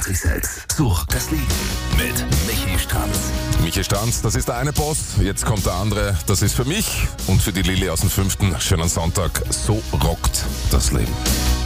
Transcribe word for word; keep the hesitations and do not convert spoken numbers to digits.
sechs. Such das Lied mit Michi Stranz. Michi Stranz, das ist der eine Boss. Jetzt kommt der andere. Das ist für mich und für die Lilly aus dem fünften. Schönen Sonntag. So rockt das Leben.